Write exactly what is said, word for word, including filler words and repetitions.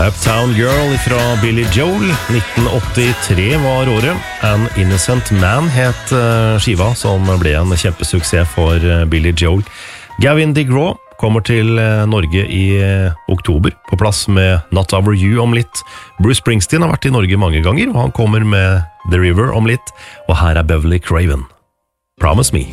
Uptown Girl fra Billy Joel. nitten åttitre var året. An Innocent Man het skiva, som ble en kjempesuksess for Billy Joel. Gavin DeGraw kommer til Norge i oktober, på plass med Not Over You om litt. Bruce Springsteen har vært i Norge mange ganger, og han kommer med The River om litt. Og her er Beverly Craven. Promise Me.